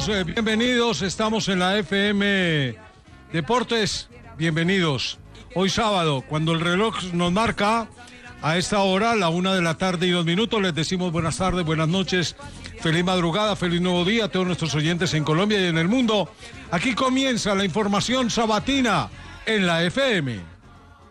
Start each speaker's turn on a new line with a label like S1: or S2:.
S1: todos, bienvenidos. Estamos en la FM Deportes, bienvenidos. Hoy sábado, cuando el reloj nos marca a esta hora, la 1:02 p.m, les decimos buenas tardes, buenas noches, feliz madrugada, feliz nuevo día a todos nuestros oyentes en Colombia y en el mundo. Aquí comienza la información sabatina en la FM.